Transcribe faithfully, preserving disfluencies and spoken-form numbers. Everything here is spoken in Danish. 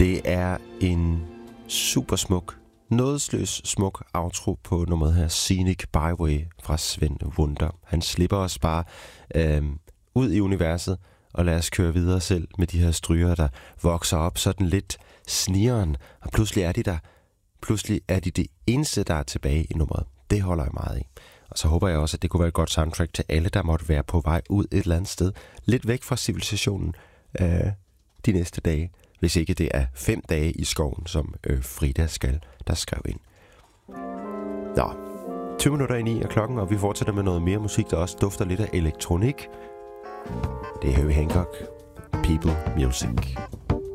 Det er en super smuk, nådesløs smuk outro på nummeret her, Scenic Byway fra Svend Wonder. Han slipper os bare øh, ud i universet og lader os køre videre selv med de her stryger, der vokser op sådan lidt snigeren, og pludselig er de der. Pludselig er de det eneste, der er tilbage i nummeret. Det holder jeg meget i. Og så håber jeg også, at det kunne være et godt soundtrack til alle, der måtte være på vej ud et eller andet sted. Lidt væk fra civilisationen øh, de næste dage. Hvis ikke det er fem dage i skoven, som øh, Frida skal, der skrev ind. Nå, tyve minutter i ni er klokken, og vi fortsætter med noget mere musik, der også dufter lidt af elektronik. Det er Herbie Hancock. People Music.